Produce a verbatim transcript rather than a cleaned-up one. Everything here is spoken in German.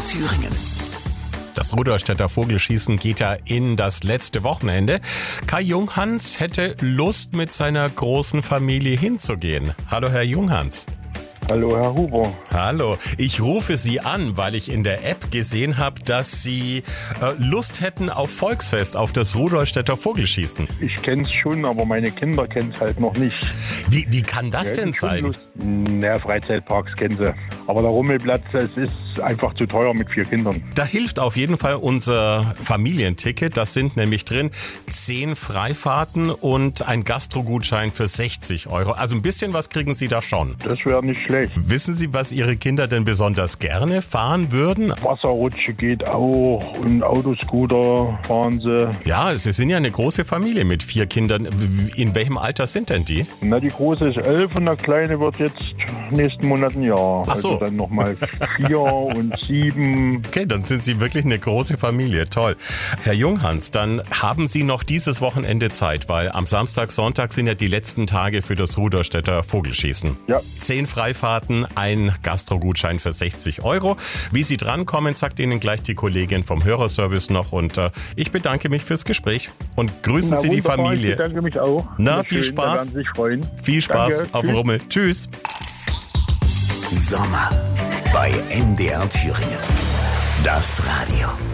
Thüringen. Das Rudolstädter Vogelschießen geht ja in das letzte Wochenende. Kai Junghans hätte Lust, mit seiner großen Familie hinzugehen. Hallo, Herr Junghans. Hallo, Herr Huber. Hallo, ich rufe Sie an, weil ich in der App gesehen habe, dass Sie äh, Lust hätten auf Volksfest, auf das Rudolstädter Vogelschießen. Ich kenn's schon, aber meine Kinder kennen's halt noch nicht. Wie, wie kann das Wir denn hätten schon sein? Lust. Naja, Freizeitparks kennen sie. Aber der Rummelplatz, es ist einfach zu teuer mit vier Kindern. Da hilft auf jeden Fall unser Familienticket. Das sind nämlich drin zehn Freifahrten und ein Gastrogutschein für sechzig Euro. Also ein bisschen was kriegen Sie da schon. Das wäre nicht schlecht. Wissen Sie, was Ihre Kinder denn besonders gerne fahren würden? Wasserrutsche geht auch und Autoscooter fahren sie. Ja, Sie sind ja eine große Familie mit vier Kindern. In welchem Alter sind denn die? Na, die große ist elf und der kleine wird jetzt nächsten Monat ein Jahr. Ach so. Also dann nochmal vier und sieben. Okay, dann sind Sie wirklich eine große Familie. Toll. Herr Junghans, dann haben Sie noch dieses Wochenende Zeit, weil am Samstag, Sonntag sind ja die letzten Tage für das Rudolstädter Vogelschießen. Ja. Zehn Freifahrten, ein Gastrogutschein für sechzig Euro. Wie Sie drankommen, sagt Ihnen gleich die Kollegin vom Hörerservice noch. Und äh, ich bedanke mich fürs Gespräch und grüßen Na, Sie die wunderbar, Familie. Ich bedanke mich auch. Na, Sehr viel schön, Spaß. da werden Sie sich freuen. Viel Spaß Danke. auf dem Tschüss. Rummel. Tschüss. Sommer bei M D R Thüringen. Das Radio.